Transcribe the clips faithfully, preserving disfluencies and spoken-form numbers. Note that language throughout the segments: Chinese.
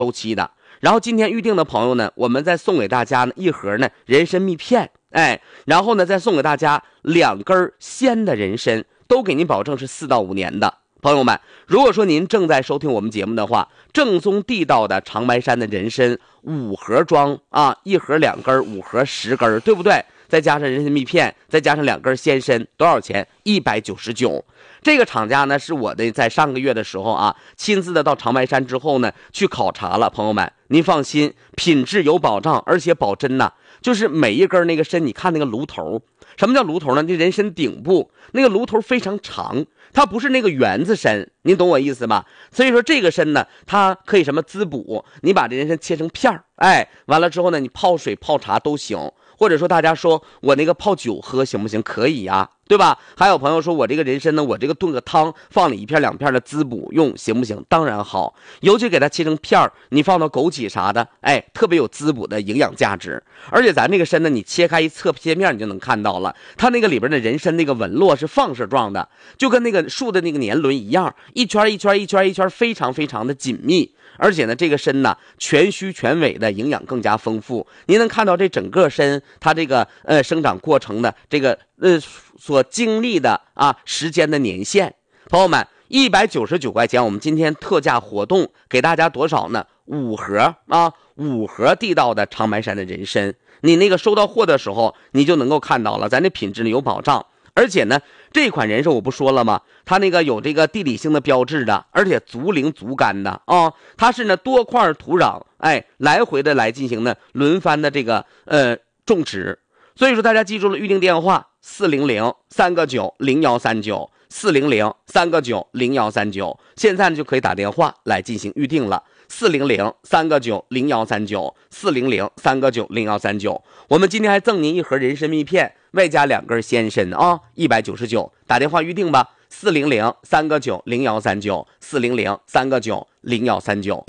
周期的。然后今天预定的朋友呢，我们再送给大家呢一盒呢人参蜜片，哎，然后呢再送给大家两根鲜的人参，都给您保证是四到五年的。朋友们，如果说您正在收听我们节目的话，正宗地道的长白山的人参五盒装啊，一盒两根，五盒十根，对不对？再加上人参蜜片，再加上两根鲜参，多少钱？一百九十九。这个厂家呢是我的在上个月的时候啊，亲自的到长白山之后呢去考察了。朋友们，您放心，品质有保障，而且保真呐，就是每一根那个参，你看那个炉头，什么叫炉头呢？这人参顶部那个炉头非常长，它不是那个圆子参，您懂我意思吗？所以说这个参呢，它可以什么滋补，你把这人参切成片儿，哎，完了之后呢，你泡水泡茶都行。或者说大家说我那个泡酒喝行不行？可以呀、啊，对吧？还有朋友说我这个人参呢，我这个炖个汤放里一片两片的滋补用行不行？当然好，尤其给它切成片儿，你放到枸杞啥的，哎，特别有滋补的营养价值。而且咱这个参呢，你切开一侧切面你就能看到了，它那个里边的人参那个纹络是放射状的，就跟那个树的那个年轮一样，一圈一圈一圈一圈，非常非常的紧密。而且呢，这个参呢全须全尾的，营养更加丰富。您能看到这整个参它这个呃生长过程的这个呃所经历的啊时间的年限。朋友们，一百九十九块钱，我们今天特价活动给大家多少呢？五盒啊，五盒地道的长白山的人参。你那个收到货的时候，你就能够看到了，咱这品质呢有保障。而且呢，这款人参我不说了吗？它那个有这个地理性的标志的，而且足龄足干的啊，它是呢多块土壤，哎，来回的来进行呢轮番的这个呃种植。所以说大家记住了预定电话四零零三个九零幺三九四零零三个九零幺三九，现在呢就可以打电话来进行预定了。四零零三个九零幺三九四零零三个九零幺三九，我们今天还赠您一盒人参蜜片，外加两根鲜参啊，一百九十九，打电话预定吧。四零零三个九零幺三九四零零三个九零幺三九。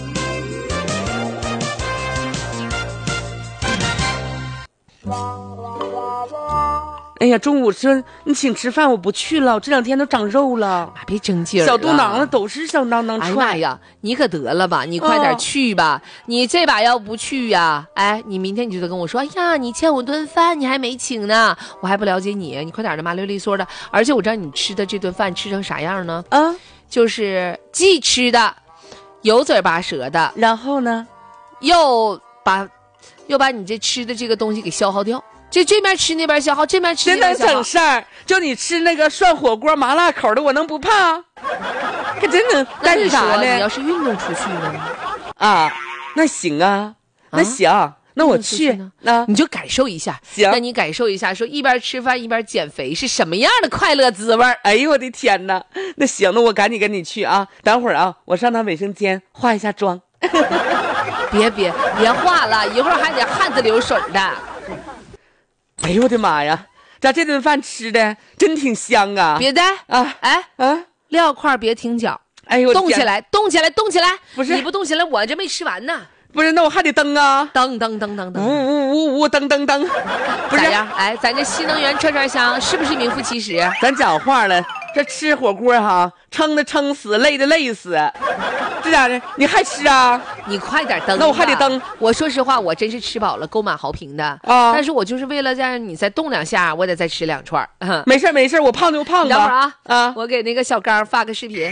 哎呀，中午说你请吃饭，我不去了，我这两天都长肉了， 别争劲儿了， 小肚囊子都是小囊囊踹。哎呀，你可得了吧，你快点去吧、哦、你这把要不去呀，哎，你明天你就得跟我说，哎呀，你欠我顿饭，你还没请呢，我还不了解你，你快点的麻溜利索的。而且我知道你吃的这顿饭吃成啥样呢？ 啊， 就是既吃的油嘴巴舌的， 然后呢， 又把又把你这吃的这个东西给消耗掉。这这边吃那边消耗，这边吃那边消耗， 真能整事儿。就你吃那个涮火锅麻辣口的，我能不怕？可真能干你啥呢？ 你要是运动出去呢？ 啊，那行啊，那行，啊、那我去呢。啊，你就感受一下， 行， 那你感受一下，说一边吃饭一边减肥是什么样的快乐滋味？ 哎呦我的天哪！那行，那我赶紧跟你去啊。等会儿啊，我上趟卫生间化一下妆。 别别别化了，一会儿还得汗子流水的。 哎呦我的妈呀，咱这顿饭吃的真挺香啊！ 别的啊， 哎啊，撂块别停脚， 哎呦， 动起来，动起来，动起来！ 不是你不动起来，我这没吃完呢。 不是，那我还得蹬啊， 蹬蹬蹬蹬蹬， 呜呜呜呜蹬蹬蹬，不是咋样？哎，咱这新能源串串香是不是名副其实？ 咱讲话了，这吃火锅哈，撑的撑死，累的累死，这咋的？你还吃啊？ 你快点蹬！ 那我还得蹬。 我说实话，我真是吃饱了，够满豪平的啊！ 但是我就是为了让你再动两下，我得再吃两串。 没事没事，我胖就胖吧。 等会儿啊啊！ 我给那个小刚发个视频。